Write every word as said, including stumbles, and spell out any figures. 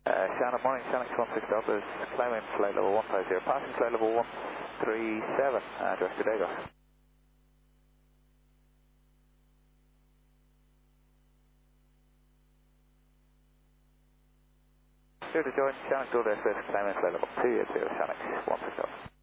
Uh, Shannon, morning, Shannon one six Delta, climbing flight level one five zero, passing flight level one three seven, address Tobago. Here to join Shannon Gold S S, climbing flight level two eight zero, Shannon one six Delta.